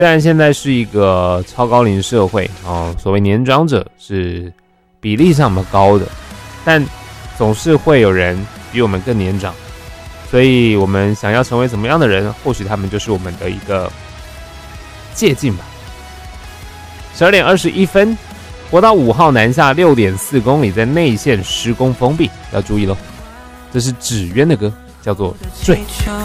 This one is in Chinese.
虽然现在是一个超高龄社会哦，所谓年长者是比例上蛮高的，但总是会有人比我们更年长，所以我们想要成为怎么样的人，或许他们就是我们的一个借鉴吧。12点21分，国道5号南下6.4公里，在内线施工封闭，要注意咯。这是纸鸢的歌，叫做《坠》。